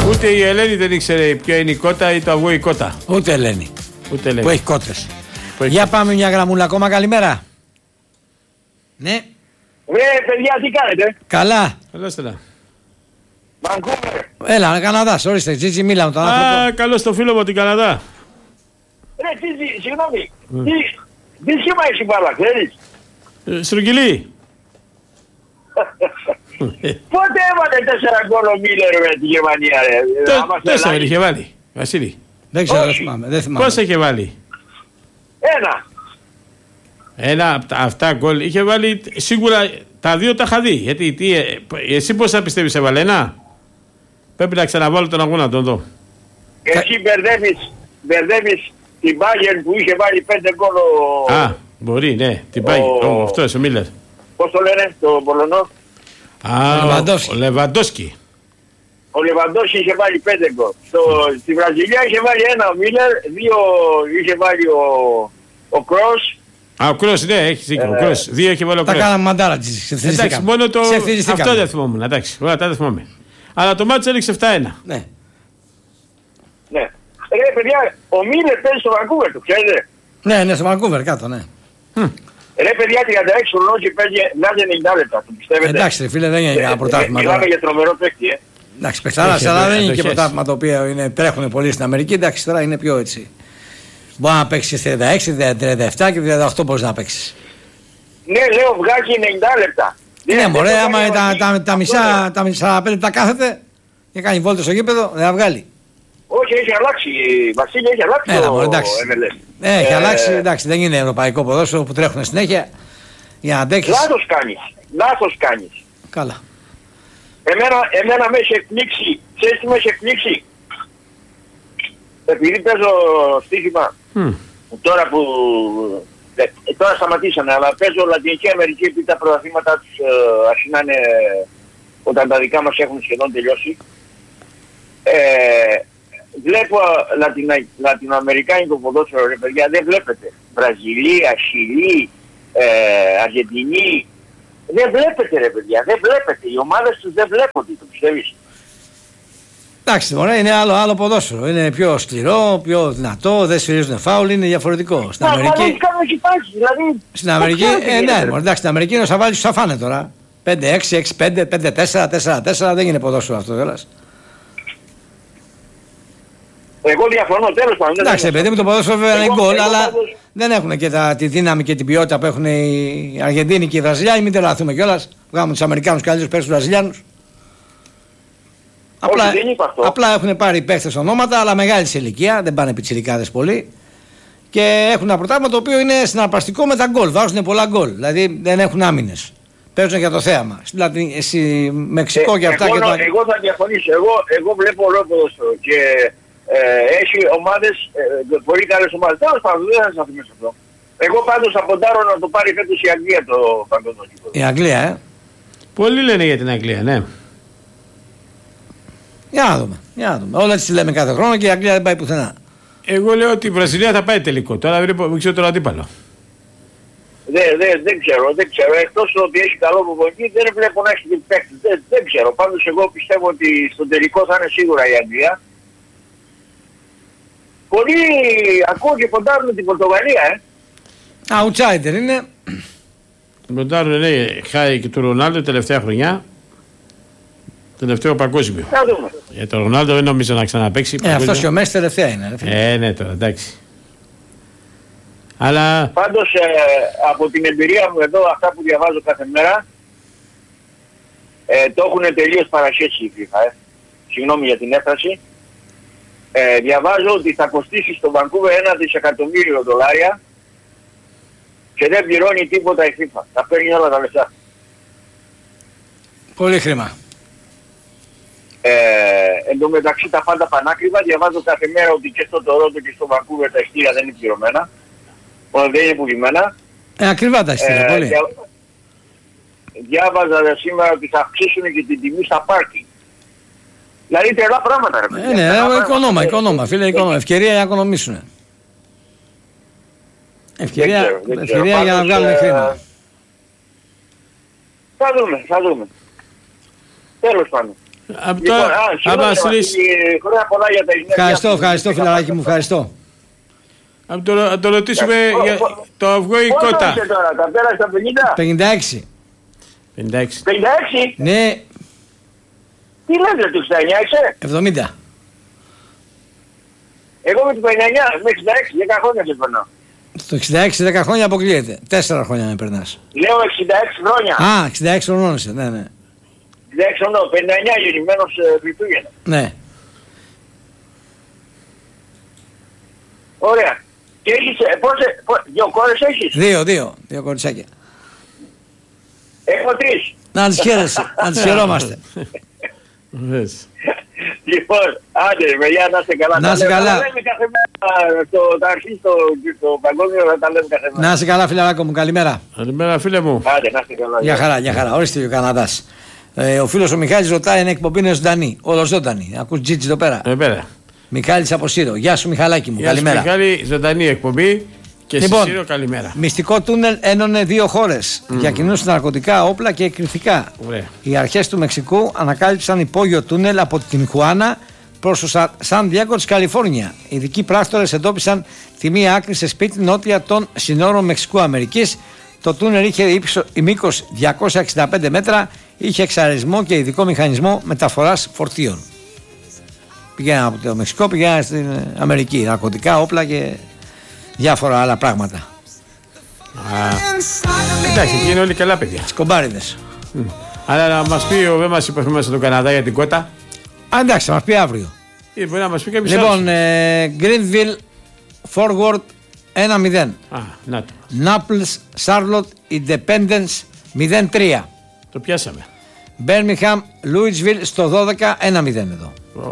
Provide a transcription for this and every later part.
Ούτε η Ελένη δεν ήξερε ποια είναι η κότα ή το αυγό η κότα. Ούτε Ελένη. Ούτε Ελένη. Που έχει κότες. Για πάμε μια γραμμούλα ακόμα, καλημέρα. Ναι. Παιδιά, τι κάνετε? Καλά. Καλώς στελά. Βανκούβερ. Έλα, Καναδάς, ορίστε, Τζίτζι, μίλα με τον άνθρωπο. Καλώς το φίλο μου από την Καναδά. Τζίτζι, συγγνώμη. Τι σχήμα έχει η μπάλα, ξέρεις? Στρογγυλή. Πότε έβαλε 4 γκολ ο Μίλλερ με τη Γερμανία, ρε? 4 είχε βάλει, Βασίλη. Δεν ξέρω, Όχι. δεν θυμάμαι. Πόσα είχε βάλει? 1. Ένα από αυτά γκολ είχε βάλει σίγουρα. Τα δύο τα είχα δει. Γιατί εσύ πόσα πιστεύεις έβαλε? Ένα. Πρέπει να ξαναβάλω τον αγώνα να τον δω. Εσύ μπερδεύεις την Bayern που είχε βάλει 5 γκολ ο... Α, μπορεί, ναι. Την πάει. Αυτός ο Μίλλερ. Πώς το λένε, το Πολωνό? Ο Λεβαντόσκι. Ο Λεβαντόσκι είχε βάλει 5 γκολ. Στη Βραζιλία είχε βάλει 1 ο Μίλλερ, 2 είχε βάλει ο Κρός. Ο Κρός, ναι, έχει δίκιο. Ο Κρός, 2 έχει βάλει ο Κρός. Τα κάναμε μαντάρα, Τζίτζι. Εντάξει, μόνο το. Αυτό δεν θυμόμουν. Εντάξει, όλα τα δεν θυμόμαι. Αλλά το μάτσο έριξε 7-1. Ναι. Ναι. Ρε παιδιά, ο Μίλλερ παίζει στο Βανκούβερ, το ξέρετε? Ναι, στο Βανκούβερ κάτω, ναι. Ρε παιδιά, 36 χρονών και παίζει 90 λεπτά, το πιστεύετε? Εντάξει, ρε φίλε, δεν είναι για πρωτάθλημα. Μιλάμε για τρομερό παίκτη, Εντάξει, παιχταράς, αλλά δεν είναι και πρωτάθλημα το οποίο τρέχουν πολύ στην Αμερική. Εντάξει, τώρα είναι πιο έτσι. Μπορεί να παίξεις 36, 37 και 38 μπορείς να παίξεις. Ναι, λέω βγάζει 90 λεπτά. Ναι, μωρέ, άμα τα μισά 5 τα κάθεται και κάνει βόλτα στο γήπεδο, δεν θα βγάλει. Όχι, έχει αλλάξει, Βασίλη, έχει αλλάξει το MLS. Έχει αλλάξει, εντάξει, δεν είναι ευρωπαϊκό ποδόσφαιρο που τρέχουν συνέχεια για να αντέξεις. Λάθος κάνεις. Καλά. Εμένα με έχει εκπλήξει, ξέρεις τι με έχει εκπλήξει? Επειδή παίζω στοίχημα, τώρα σταματήσανε, αλλά παίζω Λατινική Αμερική επειδή τα πρωταθλήματά τους αρχινάνε όταν τα δικά μας έχουν σχεδόν τελειώσει. Βλέπω λατινοαμερικάνικο ποδόσφαιρο, ρε παιδιά, δεν βλέπετε. Βραζιλία, Χιλή, Αργεντινή. Δεν βλέπετε, ρε παιδιά, δεν βλέπετε. Οι ομάδες τους δεν βλέπονται, το πιστεύεις? Εντάξει, μωρέ, είναι άλλο ποδόσφαιρο. Είναι πιο σκληρό, πιο δυνατό, δεν σφυρίζουν φάουλ, είναι διαφορετικό. Στην Αμερική. Στην Αμερική, ναι, μωρέ, εντάξει, στην Αμερική είναι θα βάλει θα φάνε τώρα. 5-6, 6-5, 5-4, 4-4, δεν είναι ποδόσφαιρο αυτό, τέλος. Εγώ διαφωνώ, τέλος πάντων. Εντάξει, παιδί μου, το ποδόσφαιρο βέβαια είναι γκολ, αλλά δεν έχουν και τη δύναμη και την ποιότητα που έχουν οι Αργεντίνοι και οι Βραζιλιάνοι. Μην τρελαθούμε κιόλας. Βγάλουμε τους Αμερικάνους καλύτερους παίκτες τους Βραζιλιάνους. Απλά έχουν πάρει παίκτες ονόματα, αλλά μεγάλη σε ηλικία, δεν πάνε πιτσιρικάδες πολύ. Και έχουν ένα πρωτάθλημα το οποίο είναι συναρπαστικό με τα γκολ. Βάζουν πολλά γκολ, δηλαδή δεν έχουν άμυνες. Παίζουν για το θέαμα. Στη Μεξικό και αυτά. Εγώ θα διαφωνήσω. Εγώ βλέπω ολόκληρο και έχει ομάδες, πολύ καλές ομάδες. Τέλος πάντων, δεν θα σας αφήσω αυτό. Εγώ πάντως θα ποντάρω να το πάρει φέτος η Αγγλία το παγκόσμιο κύπελλο. Η Αγγλία, Πολλοί λένε για την Αγγλία, ναι. Για να δούμε. Όλα τις λέμε κάθε χρόνο και η Αγγλία δεν πάει πουθενά. Εγώ λέω ότι η Βραζιλία θα πάει τελικό. Τώρα δεν ξέρω τον αντίπαλο. Δεν ξέρω. Εκτός ότι έχει καλό προπονητή, δεν βλέπω να έχει την παίκτη. Δεν ξέρω. Πάντως εγώ πιστεύω ότι στο τελικό θα είναι σίγουρα η Αγγλία. Πολλοί ακούω και ποντάρουν την Πορτογαλία, Outsider είναι. Ποντάρουν, λέει, χάρη και του Ρονάλντο τελευταία χρονιά. Τελευταίο παγκόσμιο. Θα δούμε. Για τον Ρονάλντο δεν νομίζω να ξαναπαίξει. Αυτός και ο Μέση τελευταία είναι. Ναι, τώρα εντάξει. Αλλά... Πάντως από την εμπειρία μου εδώ, αυτά που διαβάζω κάθε μέρα, το έχουν τελείως παρασχέσει η FIFA. Συγγνώμη για την έφραση. Διαβάζω ότι θα κοστίσει στο Vancouver $1 δισεκατομμύριο και δεν πληρώνει τίποτα η FIFA. Θα παίρνει όλα τα λεφτά. Πολύ χρήμα. Εν τω μεταξύ τα πάντα πανάκριβα. Διαβάζω κάθε μέρα ότι και στο Toronto και στο Vancouver τα ειστήρια δεν είναι πληρωμένα. Δεν είναι πουλημένα. Ακριβά τα ειστήρια, πολύ. Διάβαζα σήμερα ότι θα αυξήσουν και την τιμή στα πάρκινγκ. Δηλαδή τρελά πράγματα, ρε παιδιά. Ναι, οικονόμα, φίλε, οικονόμα. Ευκαιρία για να οικονομήσουν. Ευκαιρία για να βγάλουν χρήμα. Θα δούμε. Τέλος πάντων. Ευχαριστώ φιλαράκι μου, ευχαριστώ. Να το ρωτήσουμε για το αυγό ή κότα. Πόσο είσαι τώρα, τα πέρασε τα 50? 56. 56? Ναι. Τι λέτε, του 69 είσαι? 70. Εγώ με το 59, με 66, 10 χρόνια σε περνάω. Το 66, 10 χρόνια αποκλείεται. 4 χρόνια να περνάς. Λέω 66 χρόνια. Α, 66 χρονών είσαι, ναι. 66 χρονών, 59 γεννημένος Χριστούγεννα. Ναι. Ωραία. Και έχεις, δύο κόρες έχεις? Δύο κοριτσάκια. Έχω 3. Να τις χαίρεσαι, να τις χαιρόμαστε. Λοιπόν, άντε παιδιά, να είστε καλά. Να είστε καλά. Τα λέμε κάθε μέρα στο ταξί, στο παγκόσμιο, τα λέμε κάθε μέρα. Να είστε καλά φιλαράκο μου, καλημέρα. Καλημέρα φίλε μου. Άντε, να είστε καλά. Για χαρά, ορίστε ο Καναδάς. Ο φίλος ο Μιχάλης ρωτάει αν η εκπομπή είναι ζωντανή. Όλος ζωντανή. Ακούς Τζίτζι εδώ πέρα. Μιχάλης από Σύρο. Γεια σου Μιχαλάκη μου, καλημέρα. Γεια σου Μιχάλη, ζωντανή εκπομπή. Και λοιπόν, στη Σύρο, καλημέρα. Μυστικό τούνελ ένωνε 2 χώρες. Διακινούσε ναρκωτικά, όπλα και εκρηκτικά. Οι αρχές του Μεξικού ανακάλυψαν υπόγειο τούνελ από την Χουάνα προς το Σαν Διέγκο της Καλιφόρνια. Οι ειδικοί πράκτορες εντόπισαν τη μία άκρη σε σπίτι νότια των συνόρων Μεξικού-Αμερικής. Το τούνελ είχε μήκος 265 μέτρα, είχε εξαρισμό και ειδικό μηχανισμό μεταφοράς φορτίων. Πηγαίναν από το Μεξικό, πηγαίναν στην Αμερική. Ναρκωτικά, όπλα και διάφορα άλλα πράγματα. Εντάξει, εκεί είναι όλοι καλά παιδιά. Σκομπάριδες. Αλλά να μας πει ο Βέμας που έχουμε στον Καναδά για την κότα. Εντάξει, θα μας πει αύριο. Μπορεί να μας πει κάποιος λοιπόν, Greenville Forward 1-0. Να το. Naples Charlotte Independence 0-3. Το πιάσαμε. Birmingham Louisville στο 12 1-0 εδώ.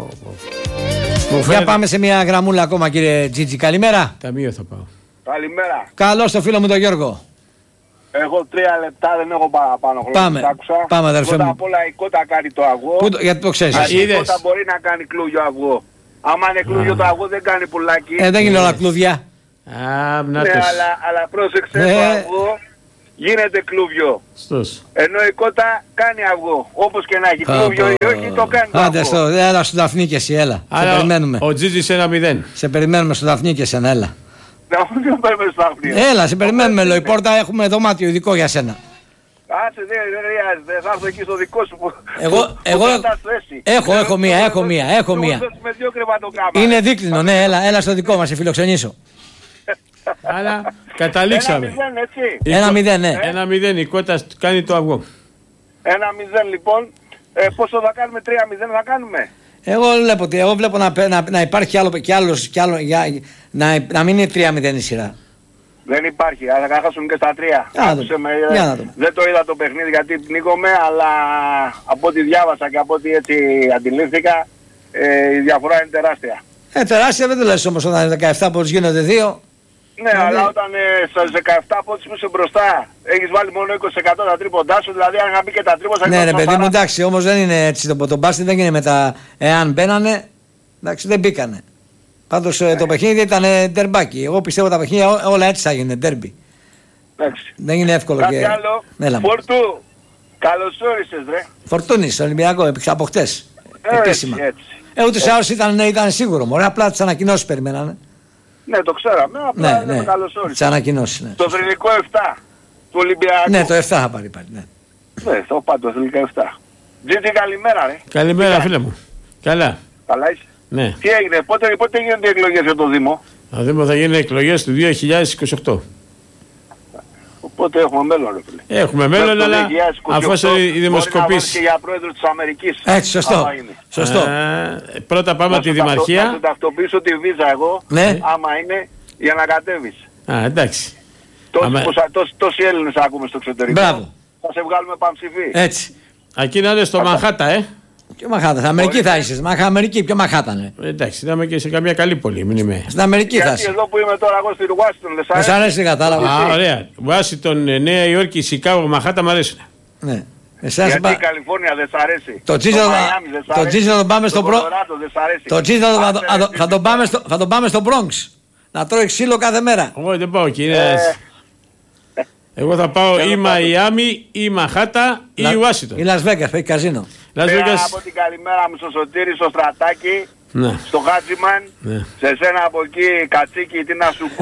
Για πάμε σε μια γραμμούλα ακόμα κύριε Τζίτζι. Καλημέρα. Ταμείο θα πάω. Καλημέρα. Καλώς το φίλο μου τον Γιώργο. Εγώ 3 λεπτά, δεν έχω παραπάνω χρόνο. Πάμε αδερφέ μου. Πρώτα απ' όλα η κότα κάνει το αγώ. Γιατί το ξέρεις? Η κότα μπορεί να κάνει κλούγιο αγώ. Άμα είναι κλούγιο το αγώ δεν κάνει πουλάκι. Δεν είναι όλα κλούδια. Ναι, αλλά πρόσεξε, το αγώ γίνεται κλούβιο. Ενώ η κότα κάνει αυγό. Όπως και να έχει κλούβιο ή όχι, το κάνει το αυγό. Έλα στο Δαφνί και εσύ, έλα. Σε περιμένουμε. Ο Τζίτζης 1-0. Σε περιμένουμε στο Δαφνί και εσένα, έλα. Δεν παίρνουμε στο Δαφνί. Έλα, σε περιμένουμε, λέει. Πόρτα έχουμε δωμάτιο ειδικό για σένα. Άτσε, δεν χρειάζεται. Θα έρθω εκεί στο δικό σου που έχω μία. Είναι δίκτυνο, ναι, έλα στο δικό μας, σε φιλοξενήσω. Αλλά καταλήξαμε. 1-0, ναι. 1-0, η κότα κάνει το αυγό. 1-0 λοιπόν. Πόσο θα κάνουμε? 3-0 θα κάνουμε. Εγώ βλέπω να υπάρχει κι άλλος, να μην είναι 3-0 η σειρά. Δεν υπάρχει, αλλά θα χάσουν και στα 3. Δεν το είδα το παιχνίδι γιατί πνίγομαι, αλλά από ό,τι διάβασα και από ό,τι έτσι αντιλήφθηκα, η διαφορά είναι τεράστια. Τεράστια δεν το λες όμως όταν είναι 17 πόντους γίνονται 2. Ναι, αλλά όταν στους 17 πόντους που είσαι μπροστά έχεις βάλει μόνο 20% τα τρίποντά σου, δηλαδή αν μπει και τα τρίποντα... Ναι ρε παιδί μου, εντάξει, όμως δεν είναι έτσι το μπάσκετ, δεν είναι μετά εάν μπαίνανε, εντάξει δεν μπήκανε. Πάντως το παιχνίδι ήταν ντερμπάκι. Εγώ πιστεύω τα παιχνίδια όλα έτσι θα γίνουν, ντερμπι. Δεν είναι εύκολο. Κάτι άλλο, Φορτού, καλώς όρισες ρε. Φορτούνης, Ολυμπιακό, από χτες. Επίσημα. Ούτως ή άλλως ήταν σίγουρο, μωρέ, απλά τις ανακοινώσεις περιμένανε. Ναι, το ξέραμε, απλά δεν καλώς όρισες. Τις ανακοινώσεις, ναι. Το θρηνικό 7 του Ολυμπιακού. Ναι, το 7 θα πάρει πάλι, ναι. Ναι, το πάω το θρηνικό 7. Τζίτσι, καλημέρα ρε. Καλημέρα φίλε μου. Καλά. Καλά είσαι. Ναι. Τι έγινε, πότε γίνονται οι εκλογές για το Δήμο? Το Δήμο θα γίνουν εκλογές του 2028. Οπότε έχουμε μέλλον ρε φίλε. Έχουμε μέλλον, αλλά αφού οι δημοσκοπήσεις... και για πρόεδρο της Αμερικής. Έτσι, σωστό. Πρώτα πάμε από τη Δημαρχία. Να σου ταυτοποιήσω τη βίζα εγώ, άμα είναι, για να κατέβεις. Εντάξει. Τόσοι Έλληνες ακούμε στο εξωτερικό. Μπράβο. Θα σε βγάλουμε πανψηφί. Έτσι. Εκεί να είναι στο Μανχάτα, Ποιο Μανχάτα, στην Αμερική θα είσαι. Αμερική, ποιο Μανχάτα. Εντάξει, θα είμαι και σε καμία καλή πόλη, μην είμαι. Στην Αμερική θα είσαι. Γιατί εδώ που είμαι τώρα, εγώ στη Ουάσιγκτον, δεν σ' αρέσει, κατάλαβα. Α, ωραία. Ουάσιγκτον, Νέα Υόρκη, Σικάγο, Μανχάτα μου αρέσουν. Ναι. Γιατί η Καλιφόρνια δεν σ' αρέσει. Το Τσίζο θα τον πάμε στο Bronx. Το Τσίζο θα τον πάμε στο Bronx. Να τρώει ξύλο κάθε μέρα. Εγώ δεν πάω εκεί. Εγώ θα πάω ή Μαϊάμι ή Μαχάτα ή Ουάσιγκτον. Ή Las Vegas, έχει καζίνο. Πέρα από την καλημέρα μου στο Σωτήρη, στο Στρατάκι, στο Χάτζιμαν, σε σένα από εκεί Κατσίκι, τι να σου πω,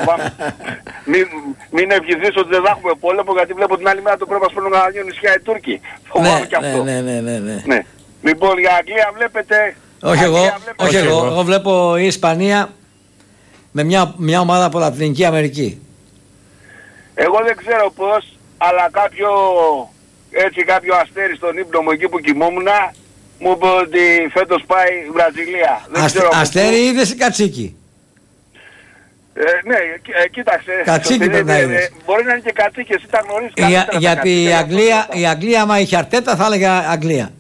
μην ευχηθείς ότι δεν θα έχουμε πόλεμο, γιατί βλέπω την άλλη μέρα το πρέπει να σπέρνουν κανένα νησιά οι Τούρκοι. Φοβάμαι και αυτό. Ναι. Λοιπόν, για Αγγλία βλέπετε... Όχι εγώ βλέπω η Ισπανία με μια ομάδα από Λατινική Αμερική. Εγώ δεν ξέρω πώς, αλλά κάποιο αστέρι στον ύπνο μου εκεί που κοιμόμουνα μου είπε ότι φέτος πάει η Βραζιλία. Αστέρι είδες ή Κατσίκι? Ναι, κοίταξε. Κατσίκι πρέπει να είδες. Μπορεί να είναι και Κατσίκι, εσύ τα γνωρίζεις καλύτερα. Γιατί η Αγγλία, άμα είχε Αρτέτα, θα έλεγε Αγγλία.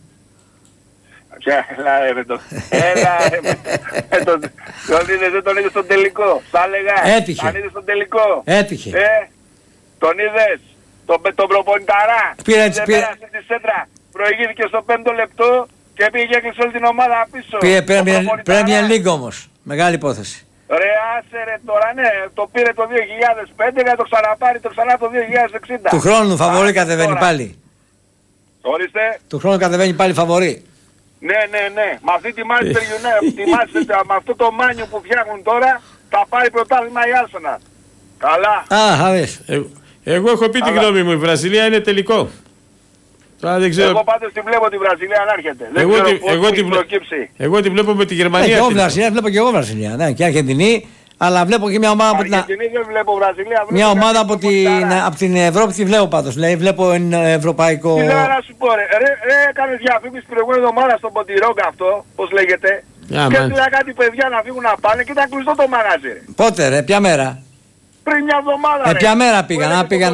Δεν τον είδες στον τελικό. Θα έλεγα. Έτυχε. Αν είδες στον τελικό. Έτυχε. Τον είδες. Τον προπονηταρά. Πήρε τη σέντρα. Προηγήθηκε στο 5ο λεπτό και πήγε και έκλεισε όλη την ομάδα πίσω. Πήρε Premier League όμως. Μεγάλη υπόθεση. Ρε άσε ρε τώρα, ναι. Το πήρε το 2005 και το ξαναπάρει ξανά το 2060. Του χρόνου φαβορί κατεβαίνει πάλι. Ορίστε. Του χρόνου κατεβαίνει πάλι φαβορί. Ναι. Με αυτή τη Manchester United, με αυτό το μάνιο που φτιάχνουν τώρα, θα πάρει πρωτάθλημα η Arsenal. Καλά. Εγώ έχω πει την γνώμη μου, η Βραζιλία είναι τελικό. Δεν ξέρω. Εγώ πάντως τη βλέπω τη Βραζιλία να έρχεται. Εγώ τη βλέπω με τη Γερμανία. Βλέπω και εγώ Βραζιλία. Ναι, και Αργεντινή, αλλά βλέπω και μια ομάδα από την. Αργεντινή δεν βλέπω Βραζιλία. Μια ομάδα από την Ευρώπη τη βλέπω πάντως. Δηλαδή βλέπω ευρωπαϊκό. Τι λέω να σου πω, ρε έκανε διαφήμιση την προηγούμενη εβδομάδα στον Ποντιρόγκα αυτό, πώς λέγεται. Και έστειλα κάτι παιδιά να φύγουν να πάνε και ήταν κλειστό το μαγαζί. Πότε ρε, ποια μέρα? Πριν μια εβδομάδα. Ποια μέρα πήγαν?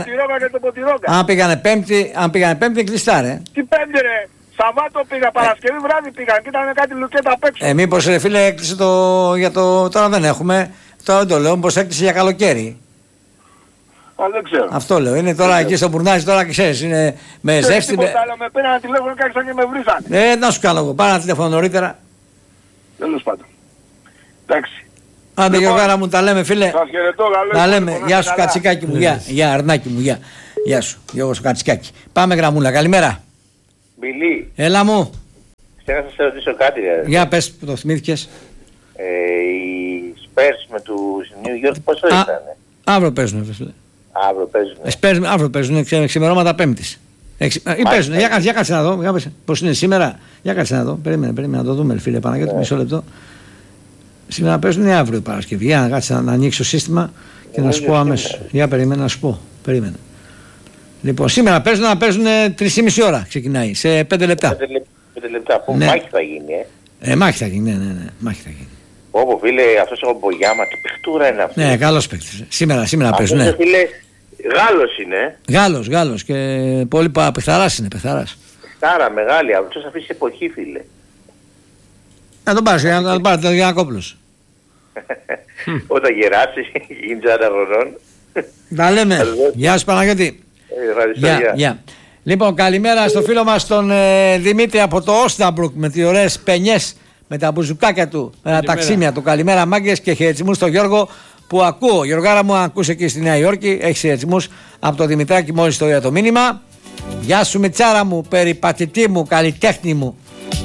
Αν πήγανε Πέμπτη, κλειστά ρε. Τι Πέμπτη ρε? Σαββάτο πήγα, Παρασκευή βράδυ πήγαν και ήταν κάτι λουκέτα απ' έξω. Μήπως ρε φίλε έκλεισε για το... Τώρα δεν έχουμε. Τώρα δεν το λέω, μήπως έκλεισε για καλοκαίρι. Δεν ξέρω. Αυτό λέω. Είναι τώρα εκεί στο Μπουρνάζι, τώρα ξέρεις, είναι με ζέστη. Με πήραν ένα τηλέφωνο και άρχισαν και με βρίσανε. Να σου κάνω εγώ. Πάρε ένα τηλέφωνο νωρίτερα. Τέλος πάντων. Εντάξει. Άντε Γιωργάρα μου, τα λέμε φίλε. Σας χαιρετώ, τα λέμε. Γεια σου Κατσικάκι μου, γεια Αρνάκι μου, γεια σου. Γιώργο στο Κατσικάκι. Πάμε γραμμούλα, καλημέρα. Μπιλί. Έλα μου. Θέλω να σας ρωτήσω κάτι. Για πες που το θυμήθηκες. Οι Spurs με τους New York πόσο ήταν? Αύριο παίζουνε φίλε. Αύριο παίζουνε ξημερώματα Πέμπτης. Παίζουνε, για κάτσε να δω. Πώς είναι σήμερα. Για κάτσε να δω. Περίμενε να το δούμε φίλε Παναγιώτη, μισό λεπτό. Σήμερα παίζουν αύριο Παρασκευή. Για να κάτσει να ανοίξει το σύστημα και να σου πω αμέσως. Για περίμενα να σου πω. Περίμενα. Λοιπόν, σήμερα να παίζουν 3,5 ώρα. Ξεκινάει σε 5 λεπτά. 5 λεπτά. Πού μάχη θα γίνει, μάχη θα γίνει, ναι. Μάχη θα γίνει. Όπω φίλε, αυτός ο Μπογιάμα, τι παιχτούρα είναι αυτό. Ναι, καλός παίκτης. Σήμερα παίζουν. Αυτός φίλε, Γάλλος είναι. Γάλλος και πολύ παιχταράς είναι. Παιχτάρα μεγάλη, αυτός αυτής της εποχή φίλε. Να τον πάρεις, να τον πάρεις, για να κόπλος. Όταν γεράσει, γίνει 40 χρονών. Τα λέμε. Γεια σου Παναγιώτη. Γεια. Λοιπόν, καλημέρα στο φίλο μας τον Δημήτρη από το Όσταμπρουκ με τις ωραίες πενιές, με τα μπουζουκάκια του, με τα ταξίμια του. Καλημέρα μάγκες και χαιρετισμούς στον Γιώργο που ακούω. Γιωργάρα μου, ακούς εκεί στη Νέα Υόρκη, έχεις χαιρετισμούς από το Δημητράκη μόλις το είδα το μήνυμα. Γεια σου Μιτσάρα μου, περιπατητή μου, καλλιτέχνη μου.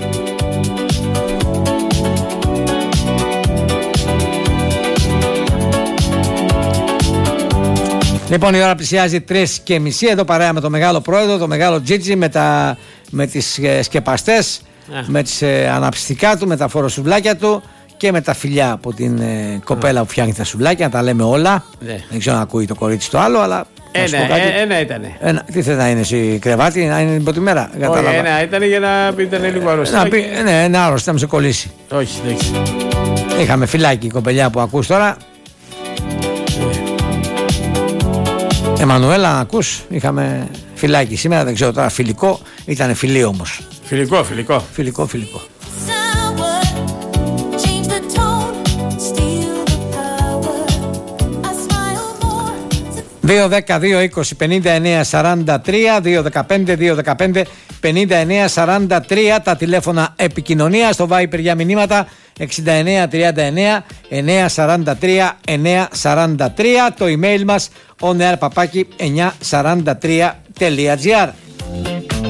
Λοιπόν, η ώρα πλησιάζει 3:30. Εδώ παρέα με το μεγάλο πρόεδρο, το μεγάλο Τζίτζι, με τις σκεπαστές, με τις αναψυστικά του, με τα φοροσουβλάκια του και με τα φιλιά από την κοπέλα που φτιάχνει τα σουβλάκια. Να τα λέμε όλα. Δεν ξέρω αν ακούει το κορίτσι το άλλο, αλλά. Ένα ήτανε. Τι θες να είναι εσύ, κρεβάτι, να είναι την πρώτη μέρα? Όχι, ένα ήταν για να πει ήταν λίγο αρρωστή. Ναι, ένα άρρωστο, να με σε κολλήσει. Όχι. Είχαμε φυλάκι η κοπελιά που ακούς τώρα. Εμμανουέλα, ακούς, είχαμε φυλάκι σήμερα, δεν ξέρω τώρα, φιλικό, ήταν φιλί όμως. Φιλικό. 2-10-2-20-59-43, 2-15-215-59-43 τα τηλέφωνα επικοινωνία, στο Viper για μηνύματα 6939-943-943, το email μας oneair@943.gr.